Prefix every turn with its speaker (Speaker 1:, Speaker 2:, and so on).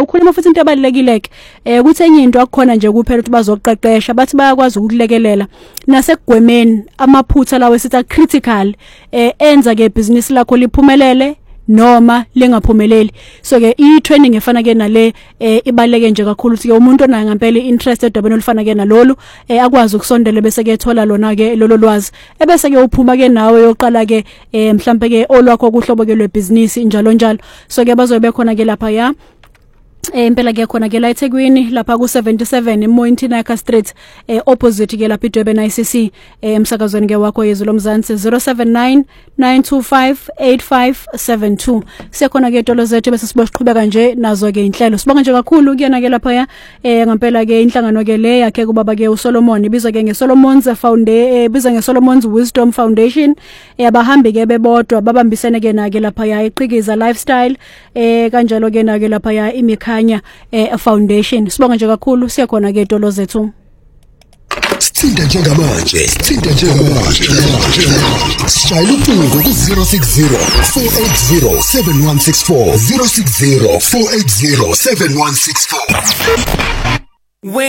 Speaker 1: ukhuluma futhi into ebalekileke ukuthi enye into akukhona nje kuphela ukuthi bazoqeqesha bathi bayakwazi ukulekelela nasekugwemeni amaphutha lawo esithi critical enza ke business lakho liphumelele noma lengaphumeleli. So ke i-training efana ke nale ibaleke nje kakhulu ukuthi ke umuntu onayo ngempela i-interest edabeni olufana ke nalolu akwazi ukusondela bese ke ethola lona ke lolo lwazi ebese ke uphuma ke nawe yoqala ke mhlambe ke olwakho kuhlobo ke lwebusiness njalo njalo. So ke bazobe khona ke lapha ya impela ke khona ke la eThekwini lapha ku 77 Mointinaka Street opposite ke lapha iDurban ICC emsakazweni ke wakho yezwe lomzansi 0792258572. Siyakhona ke itolo zethu bese siboqhubeka nje nazo ke inhlelo. Sibonga nje kakhulu kuyena ke lapha ya ngempela ke inhlangano ke le yakhe kubaba ke uSolomon ibizwa ke ngeSolomon's Foundation ibizwa ngeSolomon's Wisdom Foundation. Abahambi ke bebodwa babambisene ke na ke lapha ya iqhikiza lifestyle kanjalo ke na ke lapha ya imikhanya foundation. Sibonga nje kakhulu siyakhona ke itolo zethu.
Speaker 2: Sithinta njengamanje Shayela ucingo ku 060 480 7164 060 480 7164.